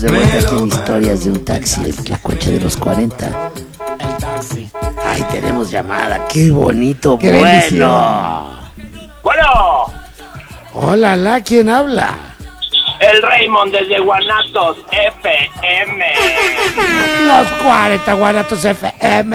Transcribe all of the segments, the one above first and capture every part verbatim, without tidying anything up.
De vuelta aquí en Historias de un Taxi, la coche de los cuarenta. Ay, tenemos llamada, qué bonito, qué bueno. Bendición. Bueno. Hola, ¿la quién habla? El Raymond desde Guanatos F M. Los cuarenta Guanatos F M.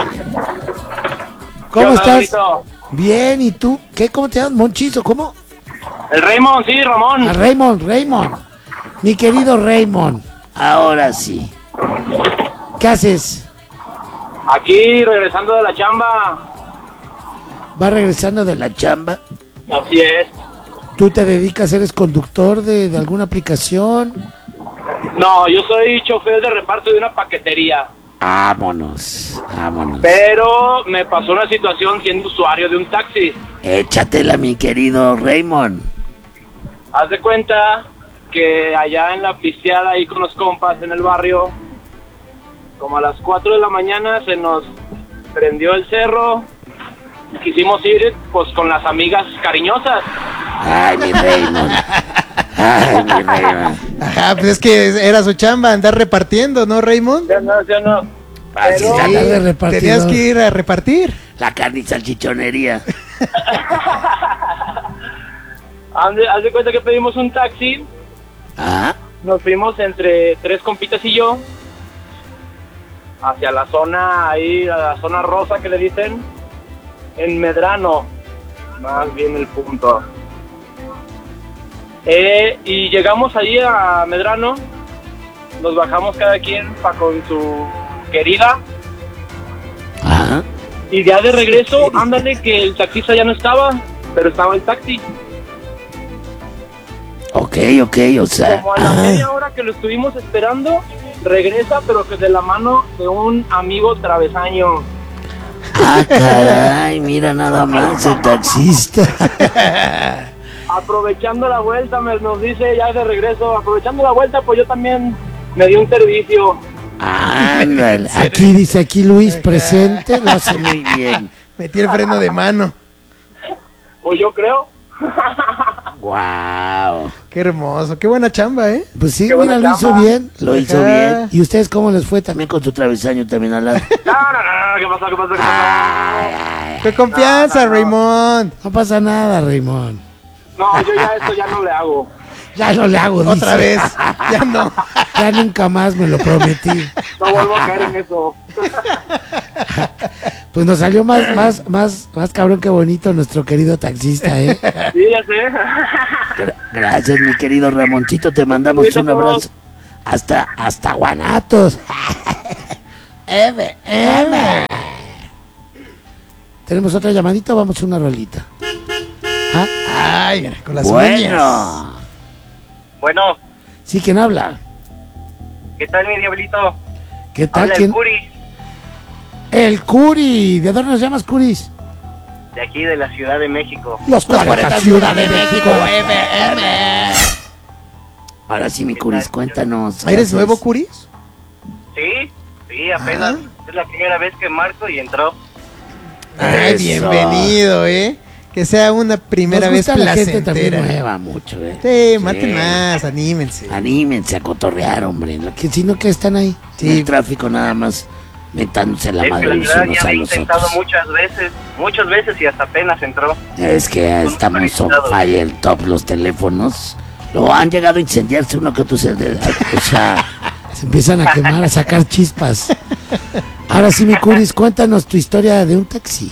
¿Cómo estás? Manito? Bien, ¿y tú? ¿Qué? ¿Cómo te llamas? ¿Monchizo? ¿Cómo? El Raymond, sí, Ramón. Ah, Raymond, Raymond. Mi querido Raymond. Ahora sí. ¿Qué haces? Aquí, regresando de la chamba. ¿Va regresando de la chamba? Así es. ¿Tú te dedicas, eres conductor de, de alguna aplicación? No, yo soy chofer de reparto de una paquetería. Vámonos, vámonos. Pero me pasó una situación siendo usuario de un taxi. Échatela, mi querido Raymond. Haz de cuenta que allá en la pisteada ahí con los compas en el barrio, como a las cuatro de la mañana se nos prendió el cerro. Quisimos ir pues con las amigas cariñosas. Ay, mi Raymond. Ay, mi Raymond. Ajá, pues es que era su chamba andar repartiendo, ¿no, Raymond? Ya no, ya no. Así Pero- se anda de repartidor. Tenías que ir a repartir. La carne y salchichonería. Haz de, haz de cuenta que pedimos un taxi. ¿Ah? Nos fuimos entre tres compitas y yo hacia la zona ahí, a la zona rosa que le dicen, en Medrano, más bien el punto. Eh, y llegamos ahí a Medrano, nos bajamos cada quien pa con su querida, ¿Ah? y ya de regreso, ándale que el taxista ya no estaba, pero estaba el taxi. Ok, ok, o sea. Como a la ah. media hora que lo estuvimos esperando, regresa, pero que de la mano de un amigo travesaño. Ah, caray, mira nada más el taxista. Aprovechando la vuelta, me nos dice ya de regreso, aprovechando la vuelta, pues yo también me di un servicio. Ándale. Aquí dice, aquí Luis presente, lo hace muy bien. Metí el freno de mano. Pues yo creo. Wow. Qué hermoso, qué buena chamba, ¿eh? Pues sí, Qué buena mira, lo hizo chamba. bien, lo hizo Ajá. bien. ¿Y ustedes cómo les fue también con su travesaño también al lado? No, no, no, no, ¿qué pasó? ¿Qué pasó? ¿Qué pasó? Ay, ay, ¡Qué confianza, No, no, no. Raymond! no pasa nada, Raymond. No, yo ya esto ya no le hago. Ya no le hago, Otra dice. vez, ya no. Ya nunca más me lo prometí. No vuelvo a caer en eso. Pues nos salió más, más, más, más cabrón que bonito nuestro querido taxista, ¿eh? Sí, ya sé. Gra- Gracias, mi querido Ramoncito, te mandamos un abrazo. Hasta, hasta Guanatos. M, M. ¿Tenemos otra llamadita o vamos a una rolita? ¿Ah? Ay, mira, con las uñas. Bueno. Bueno, Sí, ¿quién habla? ¿qué tal, mi diablito? ¿Qué tal? Habla el ¿Quién? Curi, El Curi. ¿De dónde nos llamas, Curis? de aquí de la Ciudad de México. Los cuarenta Ciudad de México, M, M. Ahora sí, mi Curis, cuéntanos. ¿qué ¿Eres haces? nuevo, Curis? Sí, sí, apenas. Es la primera vez que marco y entró. Ay, Eso. bienvenido, ¿eh? Que sea una primera Nos vez gusta la gente también placentera. nueva mucho, ¿eh? Sí, maten más, anímense. Anímense a cotorrear, hombre. No, que, sino que están ahí, Sí. en el tráfico nada más, mentándose la Es que madre la los verdad unos ya a me he los intentado otros. muchas veces, muchas veces y hasta apenas entró. Es que estamos on solicitado. fire top los teléfonos. Lo han llegado a incendiarse uno que otro. Se, de- o sea, se empiezan a quemar, a sacar chispas. Ahora sí, mi Curis, cuéntanos tu historia de un taxi.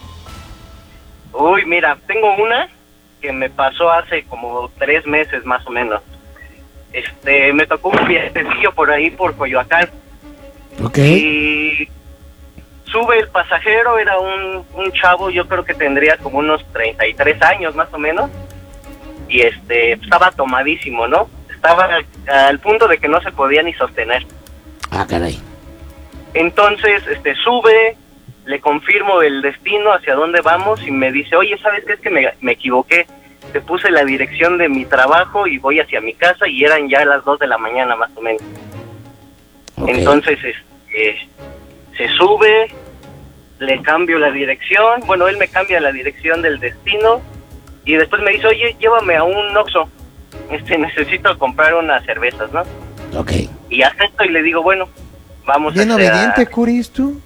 Uy, mira, tengo una que me pasó hace como tres meses más o menos. Este, me tocó un viajecillo por ahí, por Coyoacán. ¿Ok? Y sube el pasajero, era un, un chavo, yo creo que tendría como unos treinta y tres años más o menos. Y este, estaba tomadísimo, ¿no? Estaba al, al punto de que no se podía ni sostener. Ah, caray. Entonces, este, sube, le confirmo el destino, hacia dónde vamos, y me dice, oye, ¿sabes qué? Es que me, me equivoqué. Te puse la dirección de mi trabajo y voy hacia mi casa, y eran ya las dos de la mañana más o menos. Ok. Entonces, este, se sube, le cambio la dirección, bueno, él me cambia la dirección del destino, y después me dice, oye, llévame a un Oxxo, este, necesito comprar unas cervezas, ¿no? Ok. Y acepto y le digo, bueno, vamos Bien a... obediente, Curis, tú.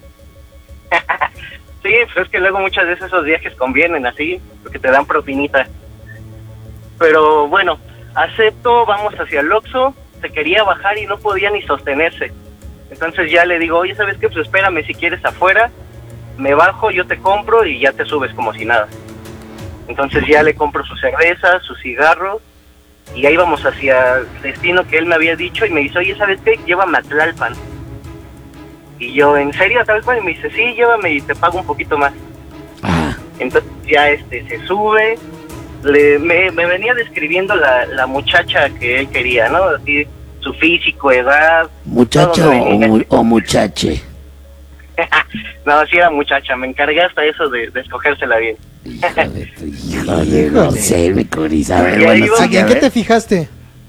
Sí, pues es que luego muchas veces esos viajes convienen así, porque te dan propinita. Pero bueno, acepto, vamos hacia el Oxxo, se quería bajar y no podía ni sostenerse. Entonces ya le digo, oye, ¿sabes qué? Pues espérame si quieres afuera, me bajo, yo te compro y ya te subes como si nada. Entonces ya le compro su cerveza, sus cigarros, y ahí vamos hacia el destino que él me había dicho, y me dice, oye, ¿sabes qué? Llévame a Tlalpan. Y yo, ¿en serio a Tlalpan? Y me dice, sí, llévame y te pago un poquito más. Ah. Entonces ya este se sube, le, me, me venía describiendo la, la muchacha que él quería, ¿no? Así, su físico, edad... ¿Muchacha o, mu o muchache? No, sí era muchacha, me encargué hasta eso de, de escogérsela bien. Híjole, híjole, no sé, mi Curis. A ver, Y ahí bueno, va- sí, ¿En a qué ver. te fijaste?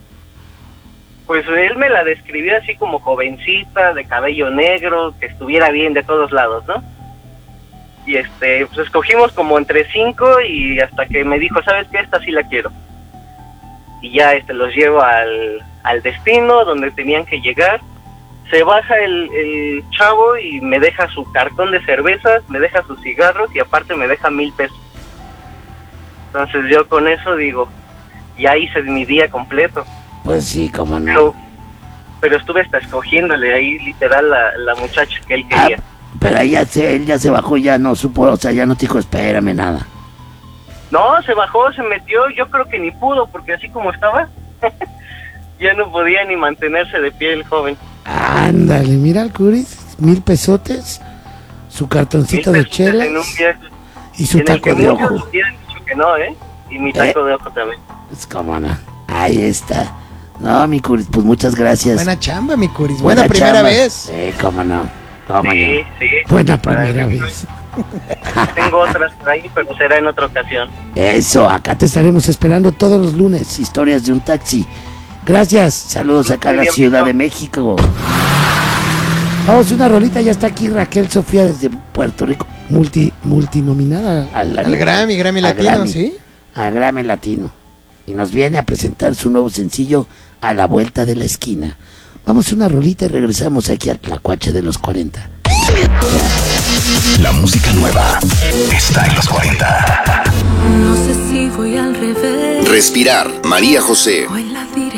Pues él me la describió así como jovencita, de cabello negro, que estuviera bien de todos lados, ¿no? Y este, pues escogimos como entre cinco y hasta que me dijo, ¿sabes qué? Esta sí la quiero. Y ya este los llevo al, al destino donde tenían que llegar. Se baja el, el chavo y me deja su cartón de cervezas, me deja sus cigarros y aparte me deja mil pesos. Entonces yo con eso digo, ya hice mi día completo. Pues sí, cómo no. Pero, pero estuve hasta escogiéndole ahí literal la, la muchacha que él Ah, quería. pero ahí ya se, él ya se bajó, ya no supo, o sea, ya no te dijo, espérame, nada. No, se bajó, se metió, yo creo que ni pudo, porque así como estaba, ya no podía ni mantenerse de pie el joven. Ándale, mira al Curis, mil pesotes, su cartoncito Mil de pesos en un chelas viaje y su en el taco que de muchos ojo. hubieran dicho que no, ¿eh? Y mi taco de ojo también. Pues cómo no, ahí está. No, mi Curis, pues muchas gracias. Buena chamba, mi Curis. Buena, primera chamba. vez. Sí, cómo no, cómo Sí, no. sí. Buena Para primera mí, vez. Tengo otras por ahí, pero será en otra ocasión. Eso, acá te estaremos esperando todos los lunes, historias de un taxi. Gracias, saludos acá a la Muy bien, Ciudad Pito. de México. Vamos, una rolita, ya está aquí Raquel Sofía desde Puerto Rico, multi, multinominada al, Al Grammy, Grammy al Latino, Grammy, ¿sí? al Grammy Latino. Y nos viene a presentar su nuevo sencillo A la Vuelta de la Esquina. Vamos a una rolita y regresamos aquí a Tlacuache de los cuarenta. La música nueva está en los cuarenta. No sé si voy al revés Respirar, María José. o en